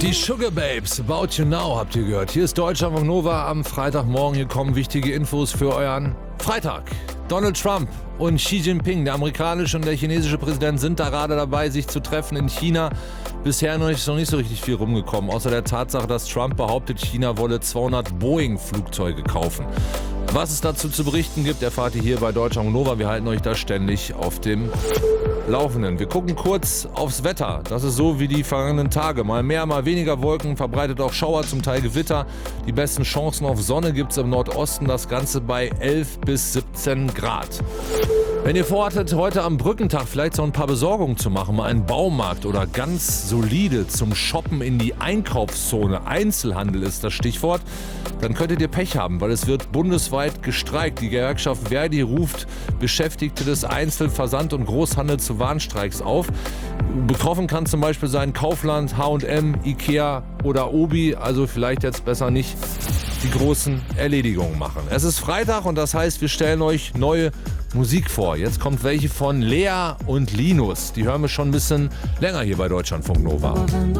Die Sugar Babes, About You Now, habt ihr gehört. Hier ist Deutschlandfunk Nova am Freitagmorgen. Hier kommen wichtige Infos für euren Freitag. Donald Trump und Xi Jinping, der amerikanische und der chinesische Präsident, sind da gerade dabei, sich zu treffen in China. Bisher noch nicht so richtig viel rumgekommen, außer der Tatsache, dass Trump behauptet, China wolle 200 Boeing-Flugzeuge kaufen. Was es dazu zu berichten gibt, erfahrt ihr hier bei Deutschlandfunk Nova. Wir halten euch da ständig auf dem Laufenden. Wir gucken kurz aufs Wetter. Das ist so wie die vergangenen Tage. Mal mehr, mal weniger Wolken, verbreitet auch Schauer, zum Teil Gewitter. Die besten Chancen auf Sonne gibt es im Nordosten. Das Ganze bei 11 bis 17 Grad. Wenn ihr vorhattet, heute am Brückentag vielleicht so ein paar Besorgungen zu machen, mal einen Baumarkt oder ganz solide zum Shoppen in die Einkaufszone, Einzelhandel ist das Stichwort, dann könntet ihr Pech haben, weil es wird bundesweit gestreikt. Die Gewerkschaft Verdi ruft Beschäftigte des Einzel-, Versand- und Großhandels zu Warnstreiks auf. Betroffen kann zum Beispiel sein Kaufland, H&M, Ikea oder Obi, also vielleicht jetzt besser nicht die großen Erledigungen machen. Es ist Freitag und das heißt, wir stellen euch neue Musik vor. Jetzt kommt welche von Lea und Linus. Die hören wir schon ein bisschen länger hier bei Deutschlandfunk Nova.